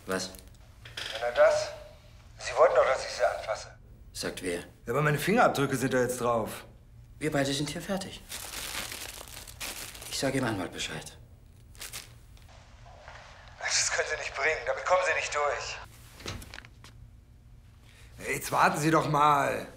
Was? Na das. Sie wollten doch, dass ich sie anfasse. Sagt wer? Ja, aber meine Fingerabdrücke sind da jetzt drauf. Wir beide sind hier fertig. Ich sage Ihrem Anwalt Bescheid. Das können Sie nicht bringen. Damit kommen Sie nicht durch. Jetzt warten Sie doch mal.